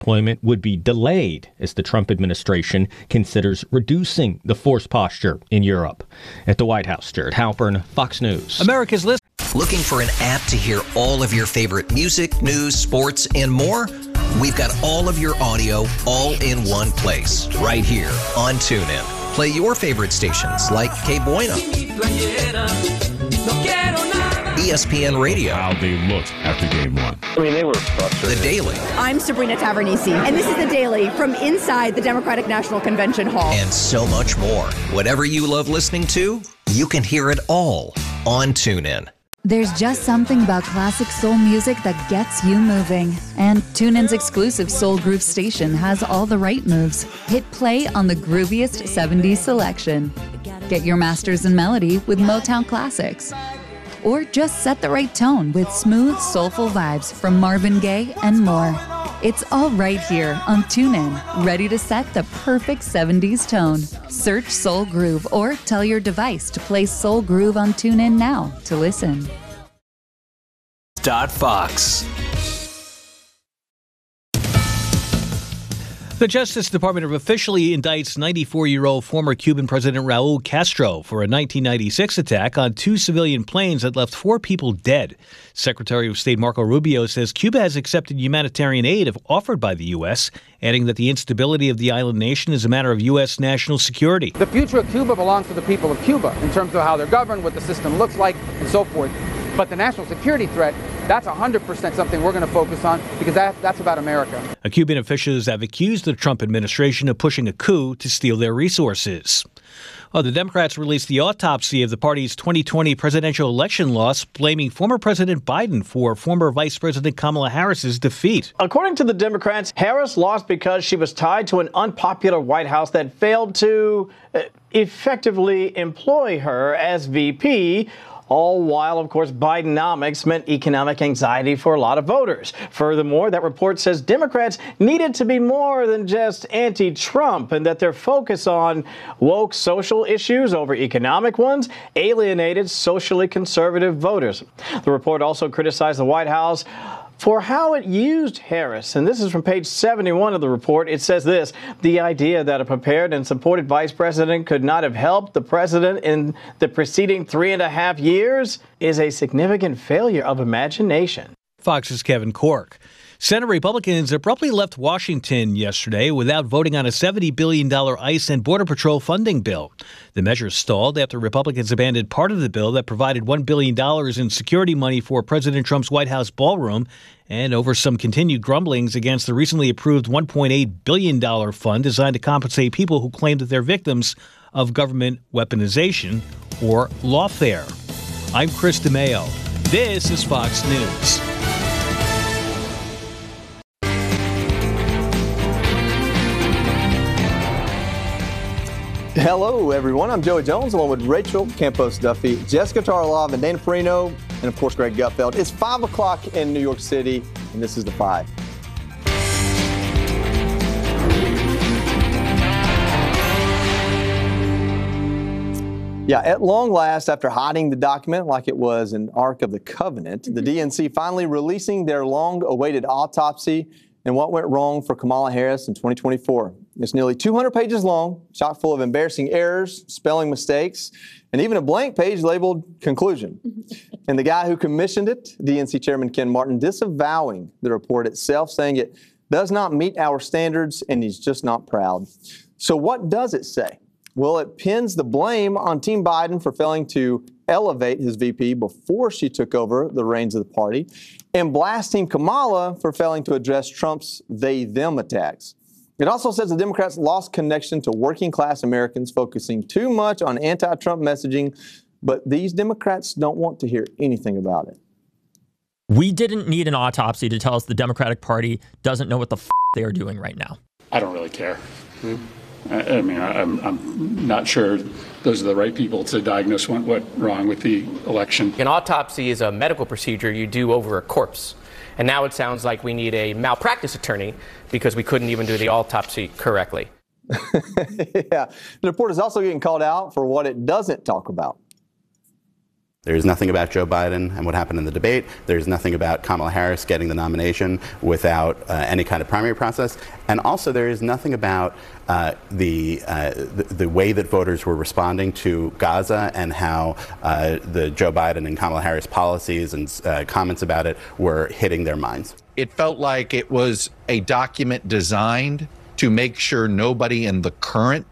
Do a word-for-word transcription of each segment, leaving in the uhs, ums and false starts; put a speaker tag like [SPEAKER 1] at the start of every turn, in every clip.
[SPEAKER 1] deployment would be delayed as the Trump administration considers reducing the force posture in Europe. At the White House, Jared Halpern, Fox News.
[SPEAKER 2] America's list.
[SPEAKER 3] Looking for an app to hear all of your favorite music, news, sports, and more? We've got all of your audio all in one place, right here on TuneIn. Play your favorite stations like K Bueno, E S P N Radio.
[SPEAKER 4] How they looked after game one.
[SPEAKER 5] I mean, they were frustrated.
[SPEAKER 3] The Daily.
[SPEAKER 6] I'm Sabrina Tavernisi, and this is The Daily from inside the Democratic National Convention Hall.
[SPEAKER 3] And so much more. Whatever you love listening to, you can hear it all on TuneIn.
[SPEAKER 7] There's just something about classic soul music that gets you moving. And TuneIn's exclusive Soul Groove station has all the right moves. Hit play on the grooviest seventies selection. Get your masters in melody with Motown classics. Or just set the right tone with smooth, soulful vibes from Marvin Gaye and more. It's all right here on TuneIn, ready to set the perfect seventies tone. Search Soul Groove or tell your device to play Soul Groove on TuneIn now to listen.
[SPEAKER 2] Dot Fox. The Justice Department officially indicts ninety-four-year-old former Cuban President Raul Castro for a nineteen ninety-six attack on two civilian planes that left four people dead. Secretary of State Marco Rubio says Cuba has accepted humanitarian aid offered by the U S, adding that the instability of the island nation is a matter of U S national security.
[SPEAKER 8] The future of Cuba belongs to the people of Cuba in terms of how they're governed, what the system looks like, and so forth. But the national security threat, that's one hundred percent something we're going to focus on because that, that's about America.
[SPEAKER 2] A Cuban officials have accused the Trump administration of pushing a coup to steal their resources. Oh, the Democrats released the autopsy of the party's twenty twenty presidential election loss, blaming former President Biden for former Vice President Kamala Harris's defeat.
[SPEAKER 9] According to the Democrats, Harris lost because she was tied to an unpopular White House that failed to uh, effectively employ her as V P. All while, of course, Bidenomics meant economic anxiety for a lot of voters. Furthermore, that report says Democrats needed to be more than just anti-Trump and that their focus on woke social issues over economic ones alienated socially conservative voters. The report also criticized the White House for how it used Harris. And this is from page seventy-one of the report. It says this: the idea that a prepared and supported vice president could not have helped the president in the preceding three and a half years is a significant failure of imagination.
[SPEAKER 2] Fox's Kevin Corke. Senate Republicans abruptly left Washington yesterday without voting on a seventy billion dollars ICE and Border Patrol funding bill. The measure stalled after Republicans abandoned part of the bill that provided one billion dollars in security money for President Trump's White House ballroom and over some continued grumblings against the recently approved one point eight billion dollars fund designed to compensate people who claim that they're victims of government weaponization or lawfare. I'm Chris DeMeo. This is Fox News.
[SPEAKER 10] Hello, everyone. I'm Joey Jones, along with Rachel Campos-Duffy, Jessica Tarlov, and Dana Perino, and of course, Greg Gutfeld. It's five o'clock in New York City, and this is The Five. Yeah, at long last, after hiding the document like it was an Ark of the Covenant, mm-hmm. the D N C finally releasing their long-awaited autopsy and what went wrong for Kamala Harris in twenty twenty-four. It's nearly two hundred pages long, chock full of embarrassing errors, spelling mistakes, and even a blank page labeled conclusion. And the guy who commissioned it, D N C Chairman Ken Martin, disavowing the report itself, saying it does not meet our standards and he's just not proud. So what does it say? Well, it pins the blame on Team Biden for failing to elevate his V P before she took over the reins of the party, and blasts Team Kamala for failing to address Trump's they-them attacks. It also says the Democrats lost connection to working-class Americans, focusing too much on anti-Trump messaging, but these Democrats don't want to hear anything about it.
[SPEAKER 11] We didn't need an autopsy to tell us the Democratic Party doesn't know what the f*** they are doing right now.
[SPEAKER 12] I don't really care. Hmm. I, I mean, I, I'm, I'm not sure those are the right people to diagnose what went wrong with the election.
[SPEAKER 13] An autopsy is a medical procedure you do over a corpse. And now it sounds like we need a malpractice attorney because we couldn't even do the autopsy correctly.
[SPEAKER 10] Yeah. The report is also getting called out for what it doesn't talk about.
[SPEAKER 5] There's nothing about Joe Biden and what happened in the debate. There's nothing about Kamala Harris getting the nomination without uh, any kind of primary process. And also there is nothing about uh, the, uh, the the way that voters were responding to Gaza and how uh, the Joe Biden and Kamala Harris policies and uh, comments about it were hitting their minds.
[SPEAKER 14] It felt like it was a document designed to make sure nobody in the current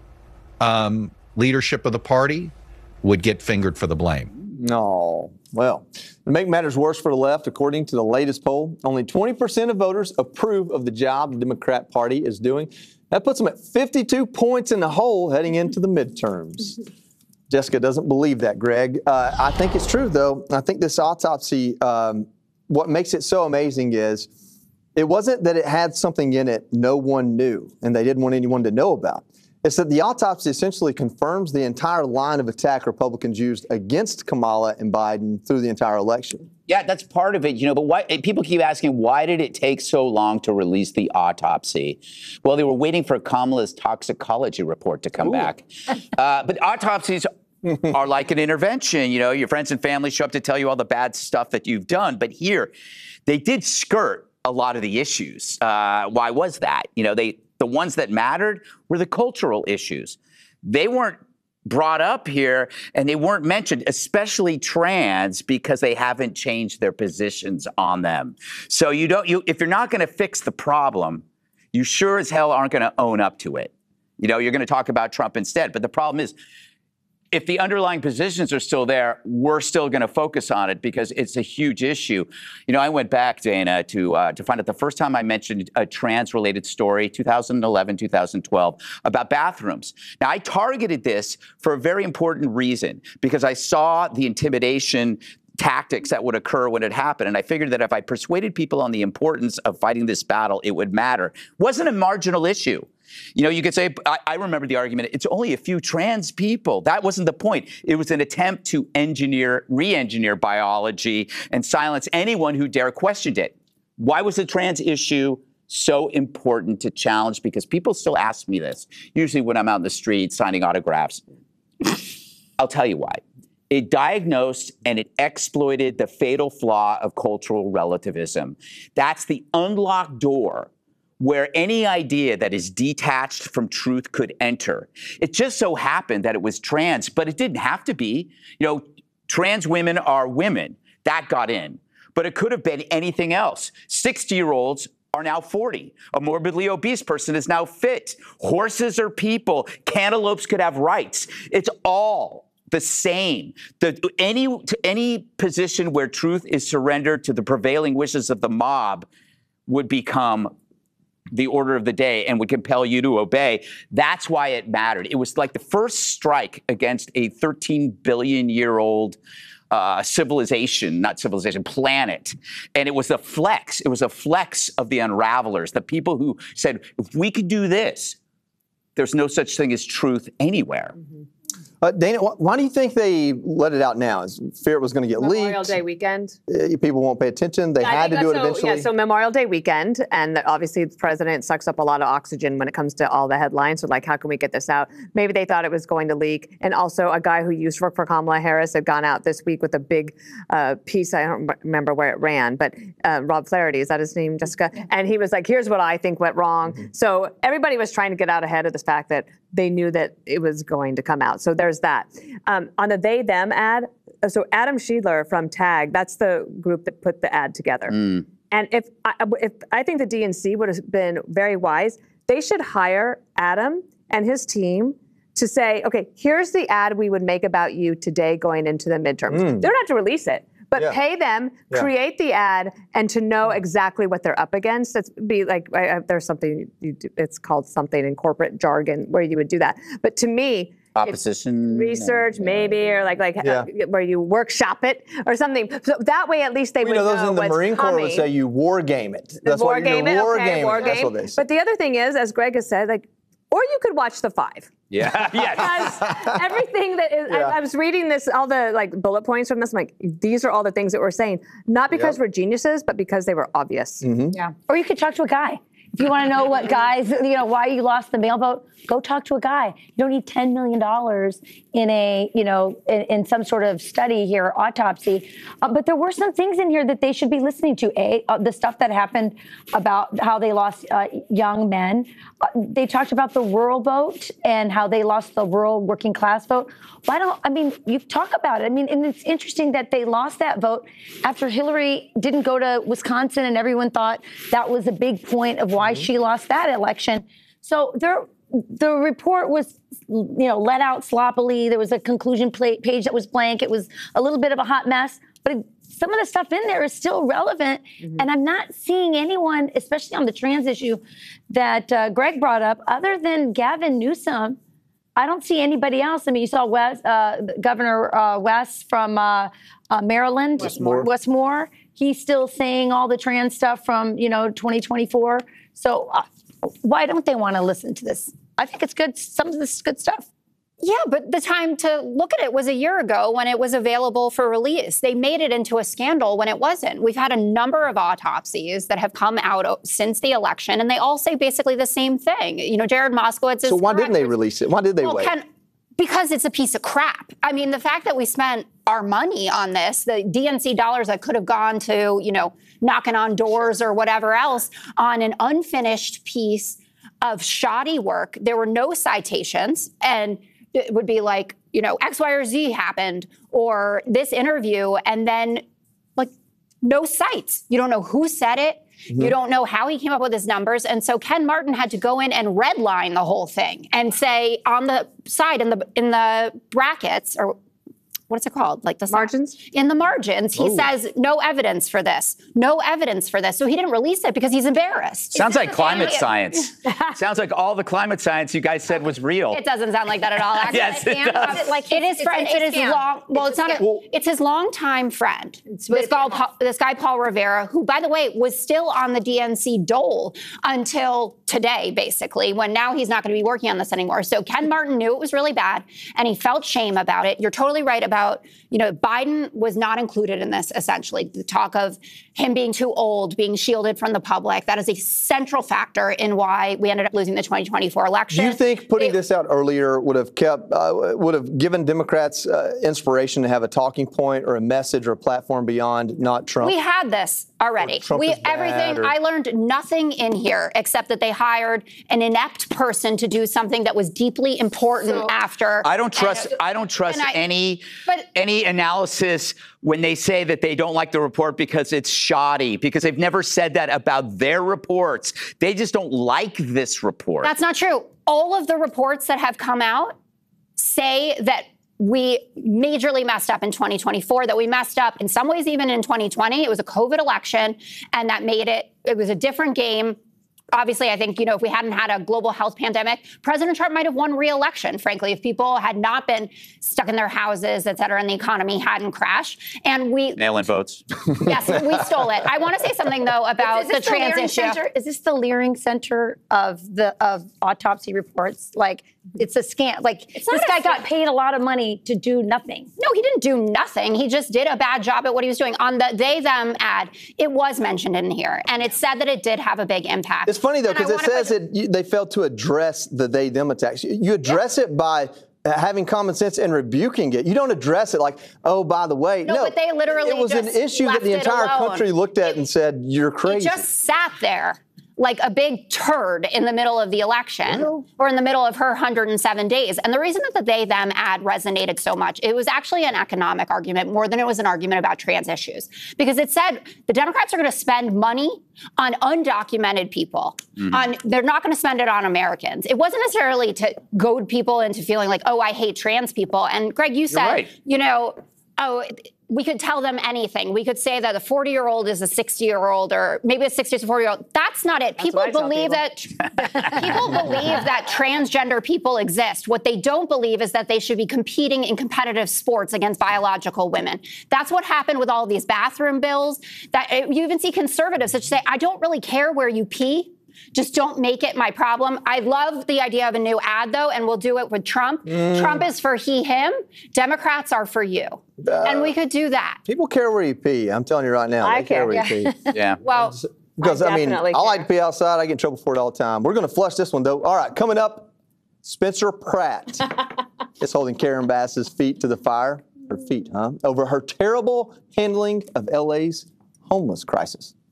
[SPEAKER 14] um, leadership of the party would get fingered for the blame.
[SPEAKER 10] No. Well, to make matters worse for the left, according to the latest poll, only twenty percent of voters approve of the job the Democrat Party is doing. That puts them at fifty-two points in the hole heading into the midterms. Jessica doesn't believe that, Greg. Uh, I think it's true, though. I think this autopsy, um, what makes it so amazing is it wasn't that it had something in it no one knew and they didn't want anyone to know about. It's that the autopsy essentially confirms the entire line of attack Republicans used against Kamala and Biden through the entire election.
[SPEAKER 15] Yeah, that's part of it, you know, but why, people keep asking, why did it take so long to release the autopsy? Well, they were waiting for Kamala's toxicology report to come Ooh. back. Uh, but autopsies are like an intervention. You know, your friends and family show up to tell you all the bad stuff that you've done. But here, they did skirt a lot of the issues. Uh, why was that? You know, they the ones that mattered were the cultural issues. They weren't brought up here and they weren't mentioned, especially trans, because they haven't changed their positions on them. So you don't, you, if you're not going to fix the problem, you sure as hell aren't going to own up to it. You know, you're going to talk about Trump instead. But the problem is, if the underlying positions are still there, we're still going to focus on it because it's a huge issue. You know, I went back, Dana, to uh, to find out the first time I mentioned a trans-related story, two thousand eleven, two thousand twelve, about bathrooms. Now, I targeted this for a very important reason, because I saw the intimidation tactics that would occur when it happened. And I figured that if I persuaded people on the importance of fighting this battle, it would matter. It wasn't a marginal issue. You know, you could say, I, I remember the argument, it's only a few trans people. That wasn't the point. It was an attempt to engineer, re-engineer biology and silence anyone who dare questioned it. Why was the trans issue so important to challenge? Because people still ask me this, usually when I'm out in the street signing autographs. I'll tell you why. It diagnosed and it exploited the fatal flaw of cultural relativism. That's the unlocked door where any idea that is detached from truth could enter. It just so happened that it was trans, but it didn't have to be. You know, trans women are women. That got in. But it could have been anything else. sixty-year-olds are now forty. A morbidly obese person is now fit. Horses are people. Cantaloupes could have rights. It's all the same. The, any, to any position where truth is surrendered to the prevailing wishes of the mob would become the order of the day and would compel you to obey. That's why it mattered. It was like the first strike against a thirteen billion year old uh, civilization, not civilization, planet. And it was a flex. It was a flex of the unravelers, the people who said, if we could do this, there's no such thing as truth anywhere. Mm-hmm.
[SPEAKER 10] Uh, Dana, wh- why do you think they let it out now? Is fear it was going to get
[SPEAKER 16] Memorial
[SPEAKER 10] leaked?
[SPEAKER 16] Memorial Day weekend.
[SPEAKER 10] Uh, people won't pay attention. They yeah, had to do it
[SPEAKER 16] so,
[SPEAKER 10] eventually.
[SPEAKER 16] Yeah, so Memorial Day weekend, and obviously the president sucks up a lot of oxygen when it comes to all the headlines. So, like, how can we get this out? Maybe they thought it was going to leak. And also, a guy who used to work for Kamala Harris had gone out this week with a big uh, piece. I don't remember where it ran, but uh, Rob Flaherty, is that his name, Jessica? And he was like, here's what I think went wrong. Mm-hmm. So everybody was trying to get out ahead of the fact that they knew that it was going to come out. So there's that. Um, on the they, them ad, so Adam Schiedler from TAG, that's the group that put the ad together. Mm. And if I, if I think the D N C would have been very wise, they should hire Adam and his team to say, okay, here's the ad we would make about you today going into the midterms. Mm. They don't have to release it, but yeah. pay them, yeah. create the ad, and to know exactly what they're up against. It's be like, I, I, there's something, you do, it's called something in corporate jargon where you would do that. But to me,
[SPEAKER 15] opposition
[SPEAKER 16] research, no. maybe, or like like yeah. uh, where you workshop it or something. So that way, at least they
[SPEAKER 10] you
[SPEAKER 16] would
[SPEAKER 10] know.
[SPEAKER 16] know
[SPEAKER 10] Those in the
[SPEAKER 16] what's
[SPEAKER 10] Marine Corps
[SPEAKER 16] coming.
[SPEAKER 10] would say you war game it. That's
[SPEAKER 16] war
[SPEAKER 10] what
[SPEAKER 16] game it.
[SPEAKER 10] War
[SPEAKER 16] Okay,
[SPEAKER 10] game
[SPEAKER 16] war
[SPEAKER 10] it.
[SPEAKER 16] game.
[SPEAKER 10] That's what they say.
[SPEAKER 16] But the other thing is, as Greg has said, like, or you could watch The Five.
[SPEAKER 15] Yeah.
[SPEAKER 16] Yes. Because everything that is, yeah. I, I was reading this, all the like bullet points from this. I'm like, these are all the things that we're saying, not because yep. we're geniuses, but because they were obvious.
[SPEAKER 17] Mm-hmm. Yeah. Or you could talk to a guy. If you want to know what guys, you know, why you lost the male vote, go talk to a guy. You don't need ten million dollars in a, you know, in, in some sort of study here, autopsy. Uh, but there were some things in here that they should be listening to. A, uh, the stuff that happened about how they lost uh, young men. Uh, they talked about the rural vote and how they lost the rural working class vote. Why don't, I mean, you talk about it. I mean, and it's interesting that they lost that vote after Hillary didn't go to Wisconsin, and everyone thought that was a big point of why mm-hmm. she lost that election. So there, the report was, you know, let out sloppily. There was a conclusion page that was blank. It was a little bit of a hot mess, but it, some of the stuff in there is still relevant. Mm-hmm. And I'm not seeing anyone, especially on the trans issue that uh, Greg brought up, other than Gavin Newsom. I don't see anybody else. I mean, you saw Wes, uh, Governor uh, Wes from uh, uh, Maryland,
[SPEAKER 10] Westmore.
[SPEAKER 17] Westmore. He's still saying all the trans stuff from, you know, twenty twenty-four. So uh, why don't they want to listen to this? I think it's good. Some of this is good stuff.
[SPEAKER 18] Yeah, but the time to look at it was a year ago when it was available for release. They made it into a scandal when it wasn't. We've had a number of autopsies that have come out since the election, and they all say basically the same thing. You know, Jared Moskowitz is
[SPEAKER 10] So why
[SPEAKER 18] correct.
[SPEAKER 10] didn't they release it? Why did they
[SPEAKER 18] well,
[SPEAKER 10] wait?
[SPEAKER 18] Can, because it's a piece of crap. I mean, the fact that we spent our money on this, the D N C dollars that could have gone to, you know, knocking on doors or whatever else, on an unfinished piece of shoddy work. There were no citations, and it would be like, you know, X, Y, or Z happened, or this interview, and then like no cites. You don't know who said it. Mm-hmm. You don't know how he came up with his numbers. And so Ken Martin had to go in and redline the whole thing and say on the side in the in the brackets, or what is it called? Like the margins? In the margins, he
[SPEAKER 15] Oh.
[SPEAKER 18] says no evidence for this, no evidence for this. So he didn't release it because he's embarrassed.
[SPEAKER 15] Sounds like
[SPEAKER 18] It's
[SPEAKER 15] climate
[SPEAKER 18] really-
[SPEAKER 15] science. Sounds like all the climate science you guys said was real.
[SPEAKER 18] It doesn't sound like that at all. Actually.
[SPEAKER 15] Yes, it does.
[SPEAKER 18] Like it is.
[SPEAKER 16] It's
[SPEAKER 18] Friend,
[SPEAKER 16] a-
[SPEAKER 18] it
[SPEAKER 16] it's
[SPEAKER 18] is
[SPEAKER 16] a scam.
[SPEAKER 18] long. Well, it's,
[SPEAKER 16] It's a
[SPEAKER 18] not.
[SPEAKER 16] scam.
[SPEAKER 18] A, it's his longtime friend. This
[SPEAKER 16] with-
[SPEAKER 18] guy, Paul, this guy Paul Rivera, who, by the way, was still on the D N C dole until today, basically, when now he's not going to be working on this anymore. So Ken Martin knew it was really bad, and he felt shame about it. You're totally right about, you know, Biden was not included in this. Essentially, the talk of him being too old, being shielded from the public, that is a central factor in why we ended up losing the twenty twenty-four election.
[SPEAKER 10] Do you think putting this out earlier would have kept, uh, would have given Democrats uh, inspiration to have a talking point or a message or a platform beyond not Trump?
[SPEAKER 18] We had this already.
[SPEAKER 10] Trump
[SPEAKER 18] We
[SPEAKER 10] is bad,
[SPEAKER 18] everything.
[SPEAKER 10] or-
[SPEAKER 18] I learned nothing in here except that they hired an inept person to do something that was deeply important after.
[SPEAKER 15] I don't trust.
[SPEAKER 18] And-
[SPEAKER 15] I don't trust
[SPEAKER 18] and I-
[SPEAKER 15] any
[SPEAKER 18] but-
[SPEAKER 15] any analysis when they say that they don't like the report because it's shoddy. Because they've never said that about their reports. They just don't like this report.
[SPEAKER 18] That's not true. All of the reports that have come out say that we majorly messed up in twenty twenty-four, that we messed up in some ways even in twenty twenty. It was a COVID election, and that made it, it was a different game. Obviously, I think, you know, if we hadn't had a global health pandemic, President Trump might have won re-election, frankly, if people had not been stuck in their houses, et cetera, and the economy hadn't crashed. And we,
[SPEAKER 15] Mail-in votes.
[SPEAKER 18] yes, we stole it. I want to say something, though, about
[SPEAKER 17] Is
[SPEAKER 18] the
[SPEAKER 17] this
[SPEAKER 18] trans
[SPEAKER 17] Leering
[SPEAKER 18] issue.
[SPEAKER 17] Center? Is this the Leering Center of the of autopsy reports? Like, it's a scam. Like,
[SPEAKER 18] It's
[SPEAKER 17] this
[SPEAKER 18] not
[SPEAKER 17] guy
[SPEAKER 18] a
[SPEAKER 17] got
[SPEAKER 18] scam.
[SPEAKER 17] paid a lot of money to do nothing.
[SPEAKER 18] No, he didn't do nothing. He just did a bad job at what he was doing. On the they, them ad, it was mentioned in here, and it said that it did have a big impact.
[SPEAKER 10] It's funny, though,
[SPEAKER 18] And I
[SPEAKER 10] because it
[SPEAKER 18] wanna
[SPEAKER 10] says
[SPEAKER 18] put-
[SPEAKER 10] that you, they failed to address the they them attacks. You, you address it by uh, having common sense and rebuking it. You don't address it like, oh, by the way.
[SPEAKER 18] No,
[SPEAKER 10] No,
[SPEAKER 18] but they literally
[SPEAKER 10] it was an
[SPEAKER 18] just
[SPEAKER 10] issue that
[SPEAKER 18] left
[SPEAKER 10] the
[SPEAKER 18] it
[SPEAKER 10] entire
[SPEAKER 18] alone.
[SPEAKER 10] country looked at and said, you're
[SPEAKER 18] He
[SPEAKER 10] crazy.
[SPEAKER 18] just sat there like a big turd in the middle of the election or in the middle of her one hundred seven days. And the reason that the they, them ad resonated so much, it was actually an economic argument more than it was an argument about trans issues. Because it said the Democrats are going to spend money on undocumented people.
[SPEAKER 15] Mm-hmm.
[SPEAKER 18] On They're not going to spend it on Americans. It wasn't necessarily to goad people into feeling like, oh, I hate trans people. And Greg, you said,
[SPEAKER 15] right.
[SPEAKER 18] you know, oh, we could tell them anything. We could say that a forty-year-old is a sixty-year-old, or maybe a sixty is a forty-year-old. That's not it. People
[SPEAKER 17] what I tell
[SPEAKER 18] believe
[SPEAKER 17] people.
[SPEAKER 18] that people believe that transgender people exist. What they don't believe is that they should be competing in competitive sports against biological women. That's what happened with all these bathroom bills. That you even see conservatives that say, "I don't really care where you pee. Just don't make it my problem." I love the idea of a new ad, though, and we'll do it with Trump.
[SPEAKER 10] Mm.
[SPEAKER 18] Trump is for he, him. Democrats are for you.
[SPEAKER 10] Uh,
[SPEAKER 18] and we could do that.
[SPEAKER 10] People care where you pee. I'm telling you right now.
[SPEAKER 18] I
[SPEAKER 10] they care
[SPEAKER 18] care,
[SPEAKER 10] where
[SPEAKER 18] yeah.
[SPEAKER 10] you pee.
[SPEAKER 15] Yeah.
[SPEAKER 18] Well,
[SPEAKER 10] Because, I,
[SPEAKER 18] I
[SPEAKER 10] mean,
[SPEAKER 18] definitely
[SPEAKER 10] I like
[SPEAKER 18] care.
[SPEAKER 10] to pee outside. I get in trouble for it all the time. We're going to flush this one, though. All right, coming up, Spencer Pratt. is holding Karen Bass's feet to the fire, her feet, huh, over her terrible handling of L A's homeless crisis.